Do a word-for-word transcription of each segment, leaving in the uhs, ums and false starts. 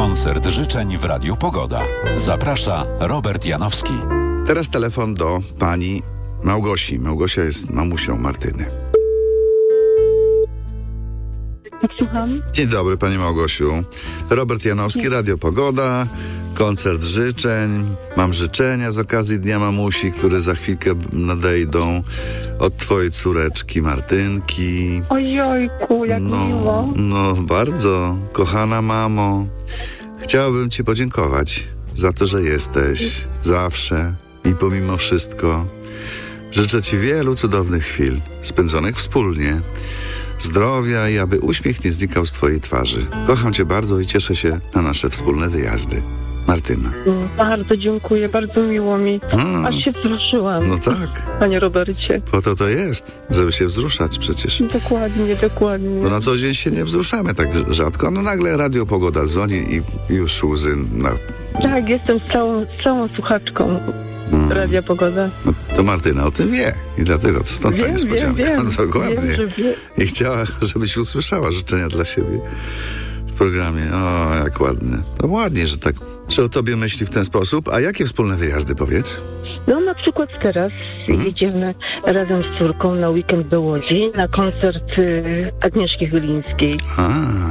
Koncert życzeń w Radiu Pogoda. Zaprasza Robert Janowski. Teraz telefon do pani Małgosi. Małgosia jest mamusią Martyny. Tak, słucham. Dzień dobry, pani Małgosiu. Robert Janowski, Radio Pogoda, koncert życzeń. Mam życzenia z okazji Dnia Mamusi, które za chwilkę nadejdą od twojej córeczki Martynki. Ojojku, jak No, miło. no bardzo. Kochana mamo, chciałbym ci podziękować za to, że jesteś zawsze i pomimo wszystko. Życzę ci wielu cudownych chwil spędzonych wspólnie. Zdrowia i aby uśmiech nie znikał z twojej twarzy. Kocham cię bardzo i cieszę się na nasze wspólne wyjazdy. Martyna. Bardzo dziękuję, bardzo miło mi. Mm. Aż się wzruszyłam, No tak, panie Robercie. po to to jest, żeby się wzruszać przecież. Dokładnie, dokładnie. Bo na co dzień się nie wzruszamy tak rzadko. No nagle Radio Pogoda dzwoni i już łzy na... Tak, jestem z całą, z całą słuchaczką Mm. Radia Pogoda. No, to Martyna o tym wie i dlatego to stąd ta Wiem, niespodzianka. wiem, wiem. Dokładnie. Wiem, że wie. I chciała, żebyś usłyszała życzenia dla siebie w programie. O, jak ładnie. To ładnie, że tak, że o tobie myśli w ten sposób. A jakie wspólne wyjazdy, powiedz? No na przykład teraz Mhm. jedziemy razem z córką na weekend do Łodzi na koncert y, Agnieszki Chylińskiej. A,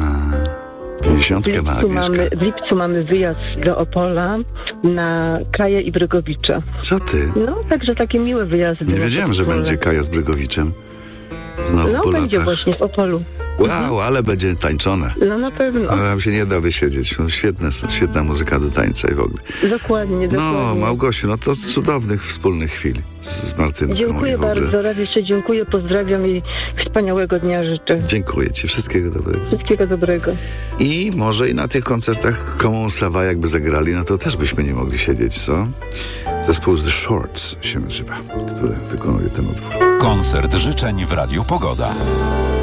W pięćdziesiątkę ma lipcu, Agnieszka. mamy, w lipcu mamy wyjazd do Opola na Kraje i Brygowicze. Co ty? No, także takie miłe wyjazdy. Nie wiedziałem, że Wspólne. będzie Kaja z Brygowiczem. Znowu No, po będzie latach. właśnie w Opolu. Wow, ale będzie tańczone. No na pewno. Ale tam się nie da wysiedzieć. No, świetne, świetna muzyka do tańca i w ogóle. Dokładnie, No, dokładnie. Małgosiu, no to cudownych wspólnych chwil z, z Martynką Dziękuję i w ogóle. bardzo, raz jeszcze dziękuję, pozdrawiam i wspaniałego dnia życzę. Dziękuję ci, wszystkiego dobrego. Wszystkiego dobrego. I może i na tych koncertach Common Sava jakby zagrali, no to też byśmy nie mogli siedzieć, co? Zespół The Shorts się nazywa, który wykonuje ten utwór. Koncert życzeń w Radiu Pogoda.